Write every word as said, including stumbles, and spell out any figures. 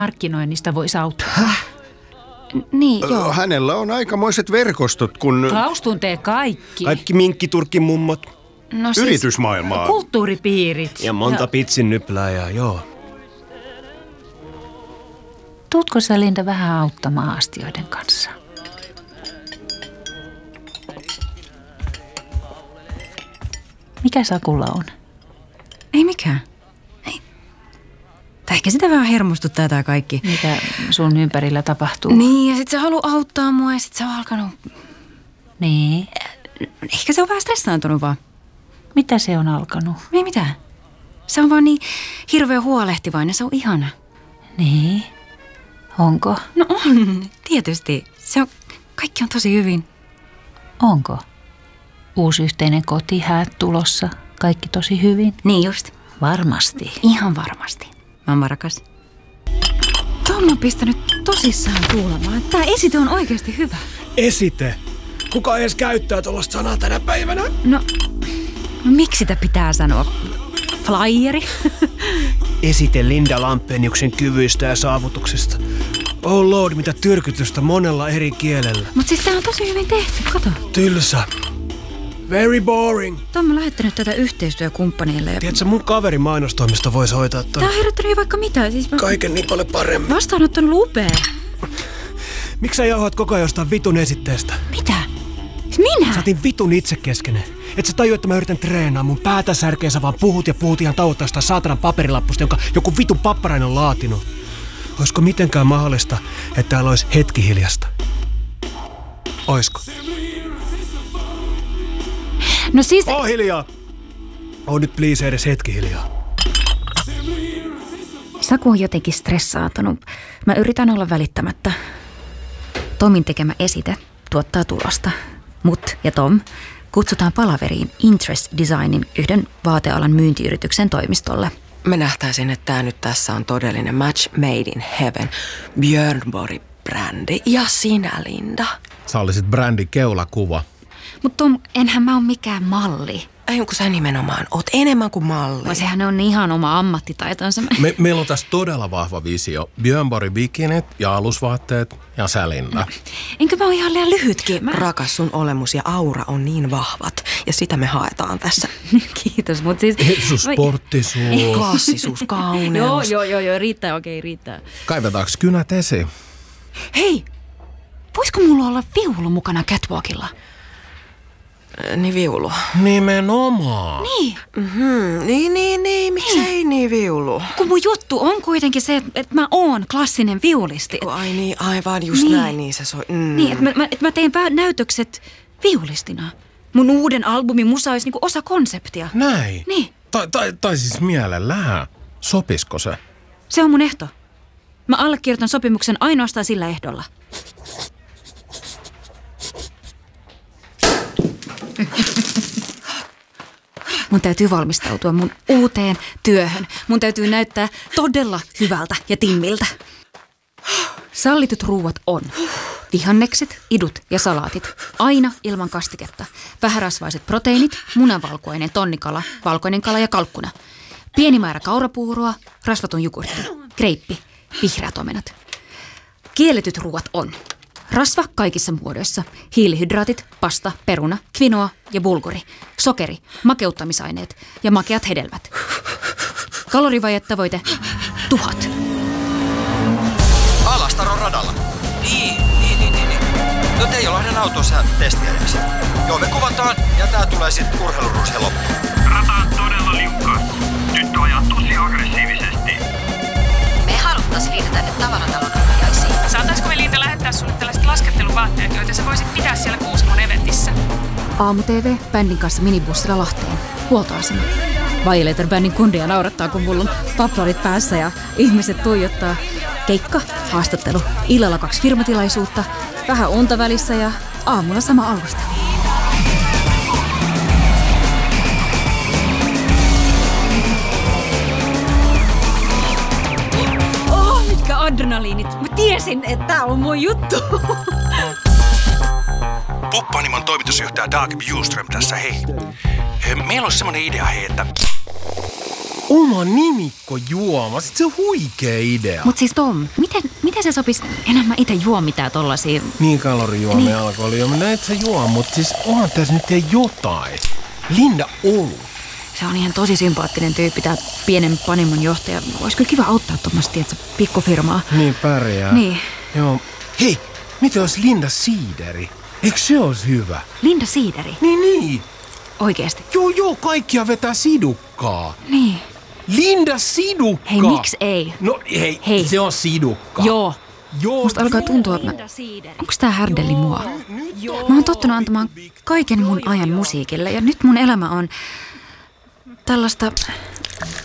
markkinoinnista voisi auttaa. Häh? Niin, joo. Hänellä on aikamoiset verkostot, kun... Klaus tuntee kaikki. Kaikki minkkiturkkimummot. No siis... Yritysmaailmaa. Kulttuuripiirit. Ja monta ja... pitsin nyplääjää, joo. Tuutko sä, Linda, vähän auttamaan astioiden kanssa? Mikä Sakulla on? Ei mikään. Ei. Tai ehkä sitä vähän hermostuttaa tää kaikki. Mitä sun ympärillä tapahtuu? Niin, ja sit se haluaa auttaa mua ja sit se on alkanut... Niin. Ehkä se on vähän stressaantunut vaan. Mitä se on alkanut? Ei mitään. Se on vaan niin hirveän huolehtivainen, se on ihana. Niin. Onko? No on, tietysti. Se on, kaikki on tosi hyvin. Onko? Uusi yhteinen koti, häät tulossa, kaikki tosi hyvin? Niin just. Varmasti. Ihan varmasti. Mamma rakas. Tom on pistänyt tosissaan kuulemaan, että tää esite on oikeasti hyvä. Esite? Kuka edes käyttää tuollaista sanaa tänä päivänä? No, no miksi sitä pitää sanoa? Flyeri? Esite Linda Lampeniuksen kyvyistä ja saavutuksista. Oh lord, mitä tyrkytystä monella eri kielellä. Mut siis tää on tosi hyvin tehty, kato. Tylsä. Very boring. Tom on lähettänyt tätä yhteistyökumppaneille. Ja... Tiedätkö, mun kaveri mainostoimista voisi hoitaa ton. Tää on herättänyt jo vaikka mitä. Siis mä... Kaiken niin paljon paremmin. Vastaanotto on upea. Miksi sä jauhat koko ajan jostain vitun esitteestä? Mitä? Minä? Sä otin vitun itsekeskenen. Et sä tajua, että mä yritän treenaa. Mun päätä särkeä, sä vaan puhut ja puhut ihan tauottaa jostain saatanan paperilappusta, jonka joku vitun papparainen on laatinut. Oisko mitenkään mahdollista, että täällä olisi hetki hiljasta? Oisko? No siis... Oo hiljaa! Oo nyt please edes hetki hiljaa. Saku on jotenkin stressaantunut. Mä yritän olla välittämättä. Tomin tekemä esite tuottaa tulosta. Mut ja Tom kutsutaan palaveriin Interest Designin yhden vaatealan myyntiyrityksen toimistolle. Mä nähtäisin, että tää nyt tässä on todellinen match made in heaven. Björn Borg-brändi ja sinä, Linda. Sä olisit brändin keulakuva. Mut Tom, enhän mä oo mikään malli. Ei, kun sä nimenomaan oot enemmän kuin malli. No, sehän on ihan oma ammattitaitonsa. Me, meillä on tässä todella vahva visio. Björn Borg bikinit ja alusvaatteet ja sä, Linda. Enkö mä oo ihan liian lyhytkin? Mä... Rakas, sun olemus ja aura on niin vahvat. Ja sitä me haetaan tässä. Kiitos, mut siis... Jeesus, sporttisuus. Klassisuus, kauneus. joo, joo, joo, joo, riittää, okei, okay, riittää. Kaivetaanko kynät esiin? Hei, voisiko mulla olla viulu mukana catwalkilla? Niin viulu. Nimenomaan. Niin. Mm-hmm. Niin, niin, niin. Miksei niin viulu? Kun mun juttu on kuitenkin se, että mä oon klassinen viulisti. Ai niin, aivan just niin. näin, niin se soi. Mm. Niin, että mä, et mä teen näytökset viulistina. Mun uuden albumin musa olisi niinku osa konseptia. Näin? Niin. Tai, tai, tai siis mielellään. Sopisko se? Se on mun ehto. Mä allekirjoitan sopimuksen ainoastaan sillä ehdolla. Mun täytyy valmistautua mun uuteen työhön. Mun täytyy näyttää todella hyvältä ja timmiltä. Sallitut ruuat on vihannekset, idut ja salaatit. Aina ilman kastiketta. Vähärasvaiset proteiinit, munavalkuainen, tonnikala, valkoinen kala ja kalkkuna. Pieni määrä kaurapuuroa, rasvaton jogurtti, kreippi, vihreät omenat. Kielletyt ruuat on rasva kaikissa muodoissa, hiilihydraatit, pasta, peruna, kvinoa ja bulguri, sokeri, makeuttamisaineet ja makeat hedelmät. Kalorivajetavoite tuhat. Alastaron radalla. Niin, niin, niin, niin. niin. No Teijo-Lahden autossa testiajaksi. Joo, me kuvataan ja tää tulee sitten urheiluruusheen loppuun. Rata on todella liukkaasti. Tyttö ajaa tosi aggressiivisesti. Me haluttais Liita tänne tavaratalon ajaisiin. Saataisko me Liita lähettää sulle tällaiset lasketteluvaatteet, joita sä voisit pitää siellä Kuusamon eventissä? Aamu T V bändin kanssa minibussilla Lahteen. Huoltoasema. Violator bändin kundia naurattaa, kun mulla on paplarit päässä ja ihmiset tuijottaa. Keikka, haastattelu, illalla kaksi firmatilaisuutta, vähän unta välissä ja aamulla sama alusta. Oh, mitkä adrenaliinit. Mä tiesin, että tää on mun juttu. Puppanimon toimitusjohtaja Dag Bjurström tässä, hei. Meillä on semmonen idea, hei, että Oma nimikkojuoma, sit se on huikea idea. Mut siis Tom, miten, miten se sopisi enemmän itse juo mitään tollasia? Niin kalorijuomia, Niin. alkoholijuomia, näet sä juo, mutta siis onhan tässä nyt ei jotain. Linda Olut. Se on ihan tosi sympaattinen tyyppi, tää pienen panimon johtaja. Olisi kyllä kiva auttaa tuommoista, tietsä, pikkufirmaa. Niin pärjää. Niin. Joo. Hei, mitä olisi Linda Siideri? Eikö se olisi hyvä? Linda Siideri. Niin, niin. Oikeesti. Joo, joo, kaikkia vetää sidukkaa. Niin. Linda Sidukka! Hei, miksi ei? No hei, Hei. se on Sidukka. Joo. Joo. Musta alkaa tuntua, että mä... Onks tää härdelli mua? Mä oon tottunut antamaan kaiken mun ajan musiikille ja nyt mun elämä on tällaista